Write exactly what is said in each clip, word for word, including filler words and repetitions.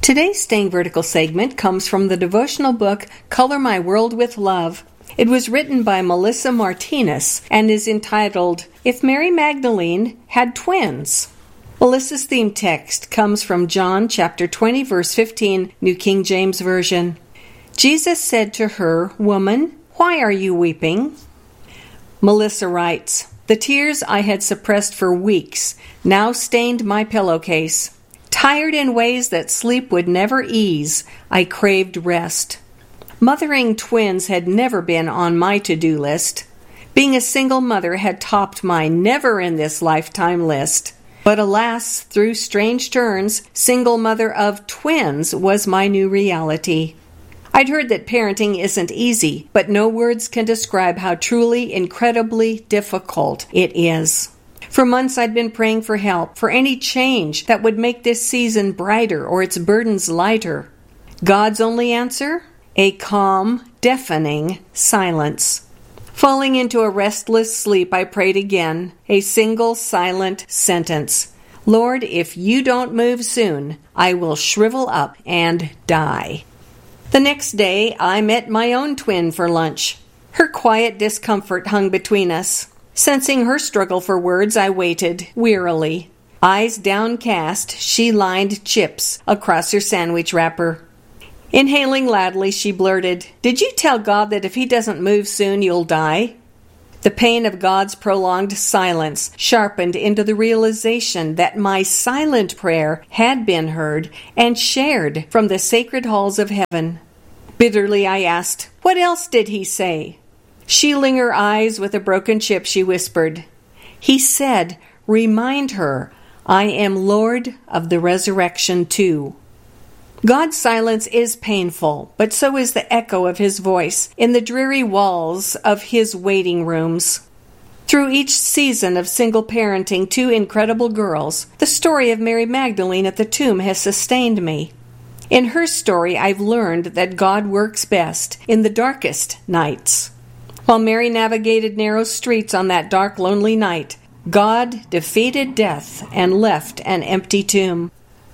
Today's Staying Vertical segment comes from the devotional book Color My World with Love. It was written by Melissa Martinez and is entitled, If Mary Magdalene Had Twins. Melissa's theme text comes from John chapter twenty, verse fifteen, New King James Version. Jesus said to her, Woman, why are you weeping? Melissa writes, The tears I had suppressed for weeks now stained my pillowcase. Tired in ways that sleep would never ease, I craved rest. Mothering twins had never been on my to-do list. Being a single mother had topped my never-in-this-lifetime list. But alas, through strange turns, single mother of twins was my new reality. I'd heard that parenting isn't easy, but no words can describe how truly, incredibly difficult it is. For months I'd been praying for help, for any change that would make this season brighter or its burdens lighter. God's only answer? A calm, deafening silence. Falling into a restless sleep, I prayed again, a single silent sentence. Lord, if you don't move soon, I will shrivel up and die. The next day, I met my own twin for lunch. Her quiet discomfort hung between us. Sensing her struggle for words, I waited wearily. Eyes downcast, she lined chips across her sandwich wrapper. Inhaling loudly, she blurted, Did you tell God that if he doesn't move soon, you'll die? The pain of God's prolonged silence sharpened into the realization that my silent prayer had been heard and shared from the sacred halls of heaven. Bitterly I asked, What else did he say? Shielding her eyes with a broken chip, she whispered, He said, Remind her, I am Lord of the resurrection too. God's silence is painful, but so is the echo of his voice in the dreary walls of his waiting rooms. Through each season of single parenting two incredible girls, the story of Mary Magdalene at the tomb has sustained me. In her story, I've learned that God works best in the darkest nights. While Mary navigated narrow streets on that dark, lonely night, God defeated death and left an empty tomb.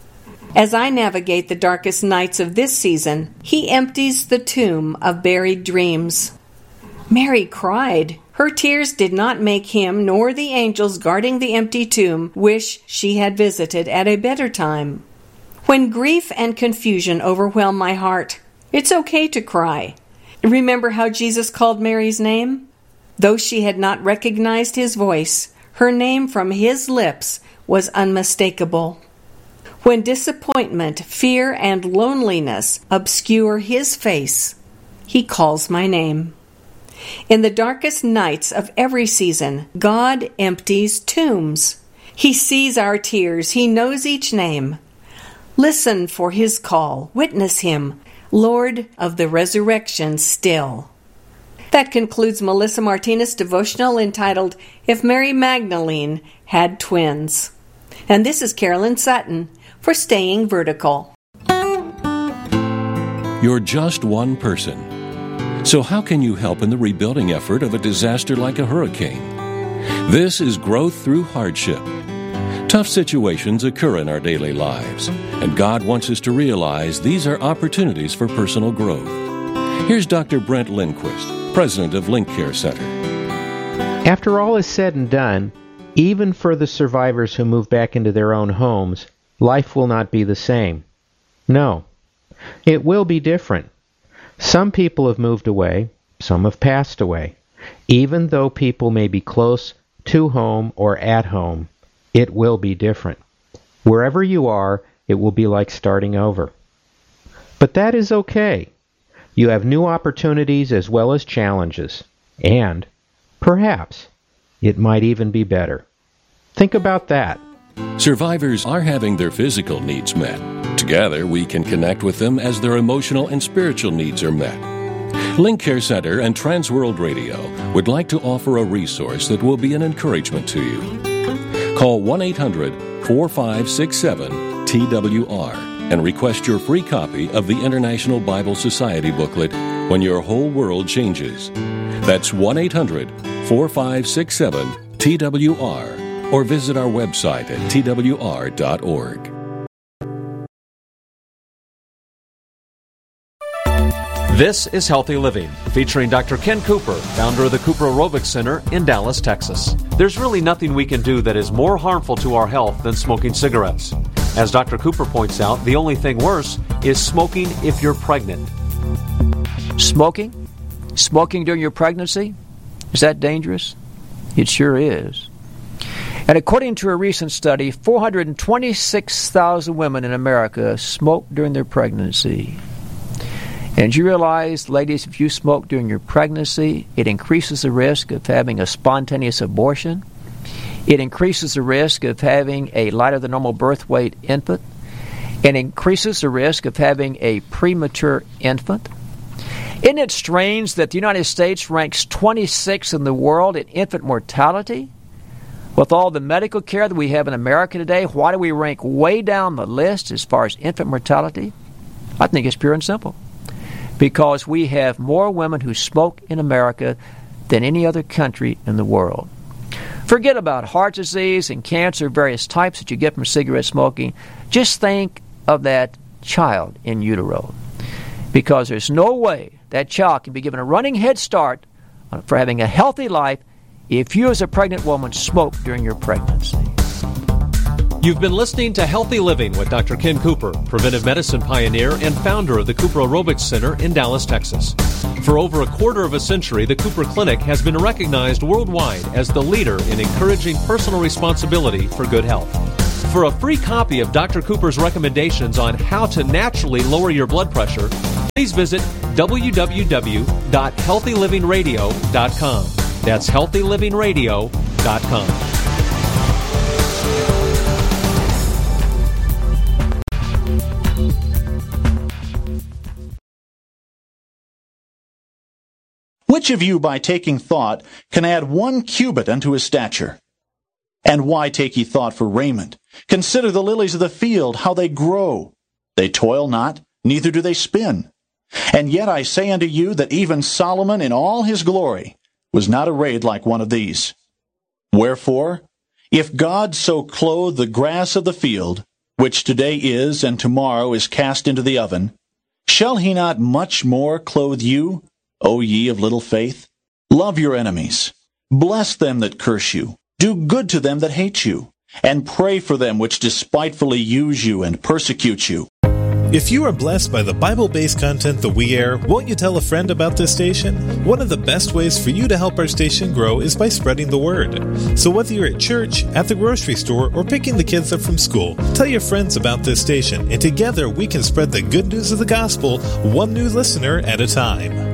As I navigate the darkest nights of this season, he empties the tomb of buried dreams. Mary cried. Her tears did not make him nor the angels guarding the empty tomb wish she had visited at a better time. When grief and confusion overwhelm my heart, it's okay to cry. Remember how Jesus called Mary's name? Though she had not recognized his voice, her name from his lips was unmistakable. When disappointment, fear, and loneliness obscure his face, he calls my name. In the darkest nights of every season, God empties tombs. He sees our tears. He knows each name. Listen for his call. Witness him, Lord of the resurrection still. That concludes Melissa Martinez' devotional entitled, If Mary Magdalene Had Twins. And this is Carolyn Sutton for Staying Vertical. You're just one person. So how can you help in the rebuilding effort of a disaster like a hurricane? This is Growth Through Hardship. Tough situations occur in our daily lives, and God wants us to realize these are opportunities for personal growth. Here's Doctor Brent Lindquist, president of Link Care Center. After all is said and done, even for the survivors who move back into their own homes, life will not be the same. No, it will be different. Some people have moved away, some have passed away. Even though people may be close to home or at home, it will be different. Wherever you are, it will be like starting over. But that is okay. You have new opportunities as well as challenges. And, perhaps, it might even be better. Think about that. Survivors are having their physical needs met. Together, we can connect with them as their emotional and spiritual needs are met. Link Care Center and Transworld Radio would like to offer a resource that will be an encouragement to you. Call one eight hundred four five six seven T W R and request your free copy of the International Bible Society booklet, When Your Whole World Changes. That's one eight hundred four five six seven T W R, or visit our website at T W R dot org. This is Healthy Living, featuring Doctor Ken Cooper, founder of the Cooper Aerobics Center in Dallas, Texas. There's really nothing we can do that is more harmful to our health than smoking cigarettes. As Doctor Cooper points out, the only thing worse is smoking if you're pregnant. Smoking? Smoking during your pregnancy? Is that dangerous? It sure is. And according to a recent study, four hundred twenty-six thousand women in America smoked during their pregnancy. And you realize, ladies, if you smoke during your pregnancy, it increases the risk of having a spontaneous abortion. It increases the risk of having a lighter than normal birth weight infant. It increases the risk of having a premature infant. Isn't it strange that the United States ranks twenty-sixth in the world in infant mortality? With all the medical care that we have in America today, why do we rank way down the list as far as infant mortality? I think it's pure and simple. Because we have more women who smoke in America than any other country in the world. Forget about heart disease and cancer, various types that you get from cigarette smoking. Just think of that child in utero. Because there's no way that child can be given a running head start for having a healthy life if you as a pregnant woman smoke during your pregnancy. You've been listening to Healthy Living with Doctor Ken Cooper, preventive medicine pioneer and founder of the Cooper Aerobics Center in Dallas, Texas. For over a quarter of a century, the Cooper Clinic has been recognized worldwide as the leader in encouraging personal responsibility for good health. For a free copy of Doctor Cooper's recommendations on how to naturally lower your blood pressure, please visit w w w dot healthy living radio dot com. That's healthy living radio dot com. Which of you, by taking thought, can add one cubit unto his stature? And why take ye thought for raiment? Consider the lilies of the field, how they grow. They toil not, neither do they spin. And yet I say unto you that even Solomon in all his glory was not arrayed like one of these. Wherefore, if God so clothe the grass of the field, which today is and tomorrow is cast into the oven, shall he not much more clothe you, O ye of little faith? Love your enemies. Bless them that curse you. Do good to them that hate you. And pray for them which despitefully use you and persecute you. If you are blessed by the Bible-based content that we air, won't you tell a friend about this station? One of the best ways for you to help our station grow is by spreading the word. So whether you're at church, at the grocery store, or picking the kids up from school, tell your friends about this station, and together we can spread the good news of the gospel, one new listener at a time.